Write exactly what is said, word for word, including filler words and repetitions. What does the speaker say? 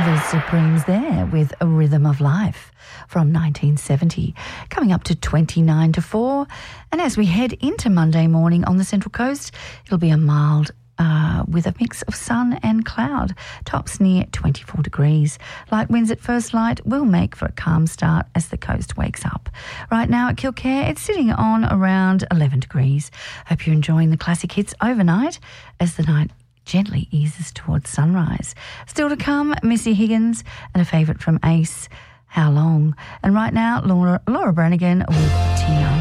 The Supremes there with A Rhythm of Life from nineteen seventy, coming up to twenty-nine to four. And as we head into Monday morning on the Central Coast, it'll be a mild uh, with a mix of sun and cloud. Tops near twenty-four degrees. Light winds at first light will make for a calm start as the coast wakes up. Right now at Kilcare, it's sitting on around eleven degrees. Hope you're enjoying the classic hits overnight as the night gently eases towards sunrise. Still to come, Missy Higgins and a favourite from Ace, How Long? And right now, Laura, Laura Branigan with Too Young.